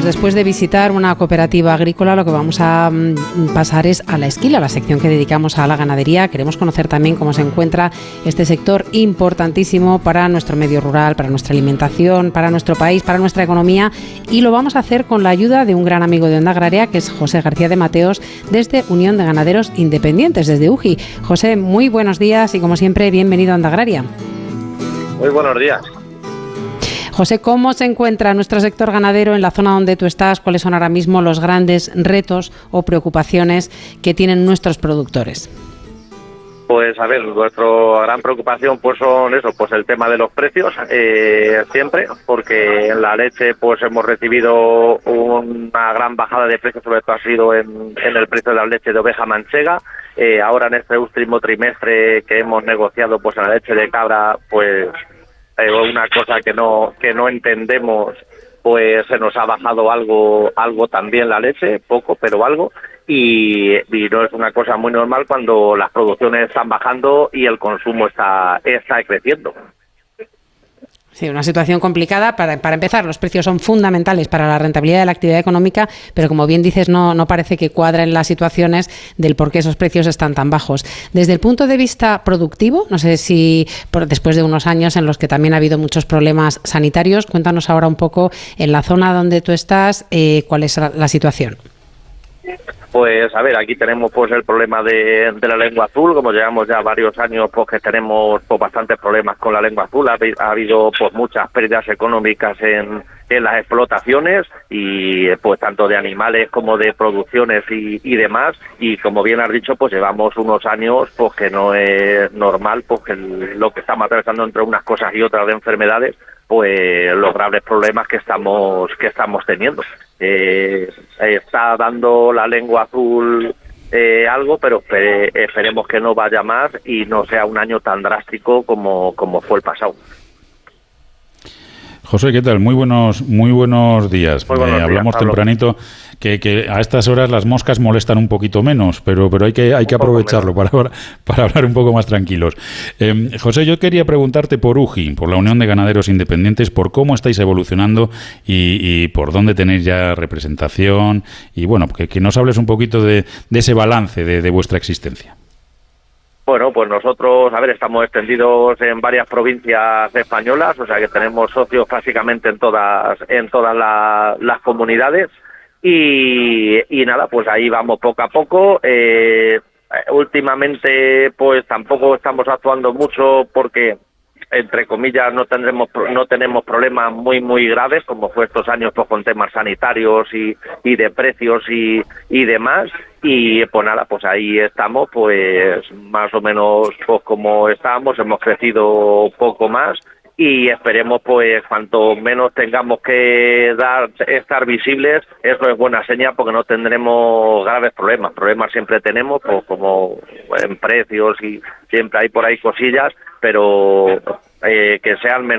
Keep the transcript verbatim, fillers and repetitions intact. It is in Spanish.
pues después de visitar una cooperativa agrícola, lo que vamos a mm, pasar es a la esquila, la sección que dedicamos a la ganadería. Queremos conocer también cómo se encuentra este sector importantísimo para nuestro medio rural, para nuestra alimentación, para nuestro país, para nuestra economía, y lo vamos a hacer con la ayuda de un gran amigo de Onda Agraria, que es José García de Mateos, desde Unión de Ganaderos Independientes, desde U G I. José, muy buenos días y, como siempre, bienvenido a Onda Agraria. Muy buenos días. José, ¿cómo se encuentra nuestro sector ganadero en la zona donde tú estás? ¿Cuáles son ahora mismo los grandes retos o preocupaciones que tienen nuestros productores? Pues a ver, nuestra gran preocupación pues son eso, pues el tema de los precios, eh, siempre, porque en la leche pues hemos recibido una gran bajada de precios, sobre todo ha sido en, en el precio de la leche de oveja manchega. Eh, ahora en este último trimestre que hemos negociado pues en la leche de cabra, pues eh, una cosa que no que no entendemos, pues se nos ha bajado algo algo también la leche, poco pero algo. Y, y no es una cosa muy normal cuando las producciones están bajando y el consumo está está creciendo. Sí, una situación complicada. Para, para empezar, los precios son fundamentales para la rentabilidad de la actividad económica, pero como bien dices, no, no parece que cuadren las situaciones del por qué esos precios están tan bajos. Desde el punto de vista productivo, no sé si por, después de unos años en los que también ha habido muchos problemas sanitarios, cuéntanos ahora un poco en la zona donde tú estás, eh, cuál es la, la situación. Pues a ver, aquí tenemos pues el problema de, de la lengua azul, como llevamos ya varios años pues que tenemos pues bastantes problemas con la lengua azul, ha, ha habido pues muchas pérdidas económicas en, en las explotaciones y pues tanto de animales como de producciones y, y demás, y como bien has dicho pues llevamos unos años pues que no es normal pues que el, lo que estamos atravesando entre unas cosas y otras de enfermedades, pues los graves problemas que estamos que estamos teniendo. Eh, está dando la lengua azul eh, algo, pero espere, esperemos que no vaya más y no sea un año tan drástico como, como fue el pasado. José, ¿qué tal? Muy buenos, muy buenos días. Muy buenos eh, hablamos días, tempranito que, que a estas horas las moscas molestan un poquito menos, pero, pero hay que, hay que aprovecharlo para, para hablar un poco más tranquilos. Eh, José, yo quería preguntarte por U G I, por la Unión de Ganaderos Independientes, por cómo estáis evolucionando y, y por dónde tenéis ya representación y bueno, que, que nos hables un poquito de, de ese balance de, de vuestra existencia. Bueno, pues nosotros, a ver, estamos extendidos en varias provincias españolas, o sea que tenemos socios básicamente en todas en todas la, las comunidades y, y nada, pues ahí vamos poco a poco. Eh, últimamente, pues tampoco estamos actuando mucho porque, entre comillas, no tendremos no tenemos problemas muy muy graves como fue estos años pues con temas sanitarios y, y de precios y, y demás. Y pues nada, pues ahí estamos, pues más o menos pues como estábamos, hemos crecido poco más y esperemos pues cuanto menos tengamos que dar estar visibles, eso es buena señal porque no tendremos graves problemas. Problemas siempre tenemos, pues como en precios y siempre hay por ahí cosillas, pero eh, que sean menos